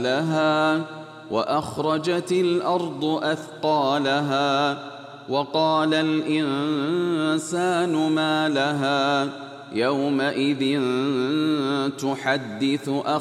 لها وأخرجت الأرض أثقالها وقال الإنسان ما لها يومئذ تحدث